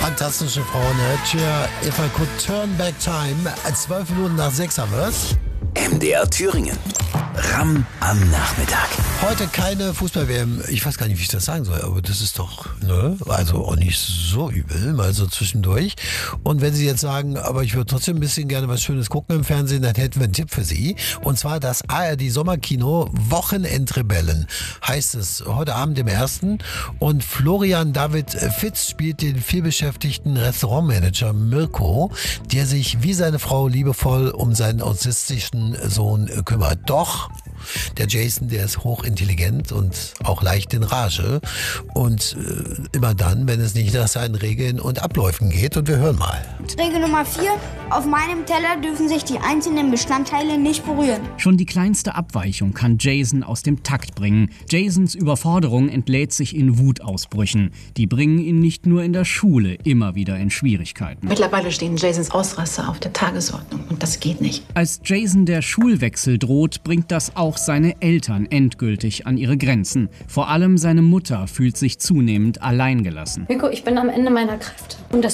Fantastische Frauen, Hatcher. If I could turn back time. 12 Minuten nach 6 haben wir's. MDR Thüringen. Ram am Nachmittag. Heute keine Fußball-WM. Ich weiß gar nicht, wie ich das sagen soll, aber das ist doch, ne? Also auch nicht so übel, mal so zwischendurch. Und wenn Sie jetzt sagen, aber ich würde trotzdem ein bisschen gerne was Schönes gucken im Fernsehen, dann hätten wir einen Tipp für Sie. Und zwar das ARD Sommerkino Wochenendrebellen heißt es. Heute Abend im 1. Und Florian David Fitz spielt den vielbeschäftigten Restaurantmanager Mirko, der sich wie seine Frau liebevoll um seinen autistischen Sohn kümmert. Doch der Jason, der ist hochintelligent und auch leicht in Rage. Und immer dann, wenn es nicht nach seinen Regeln und Abläufen geht. Und wir hören mal. Regel Nummer 4. Auf meinem Teller dürfen sich die einzelnen Bestandteile nicht berühren. Schon die kleinste Abweichung kann Jason aus dem Takt bringen. Jasons Überforderung entlädt sich in Wutausbrüchen. Die bringen ihn nicht nur in der Schule immer wieder in Schwierigkeiten. Mittlerweile stehen Jasons Ausraster auf der Tagesordnung und das geht nicht. Als Jason der Schulwechsel droht, bringt das auch seine Eltern endgültig an ihre Grenzen. Vor allem seine Mutter fühlt sich zunehmend alleingelassen. Mirko, ich bin am Ende meiner Kräfte. Und das